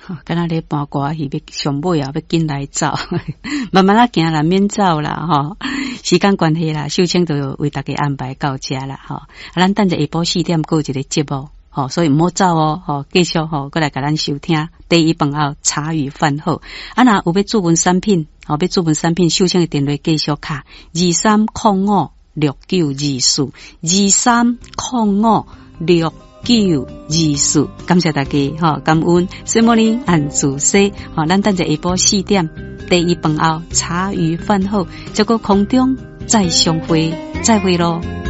敢若咧搬歌去要上尾啊，要紧来走，慢慢啊行啦，免走啦吼。时间关系啦，秀清就为大家安排到这啦吼。咱等下下晡4点，还有一个节目。好，所以唔好走哦，继续过来甲咱收听第一饭后茶余饭后。若有要注文产品，要注文产品，秀清的电话继续卡23056924，23056924。感谢大家感恩。水茉莉按自西，咱等下下晡4点，第一饭后茶余饭后，这个空中再相会，再会咯。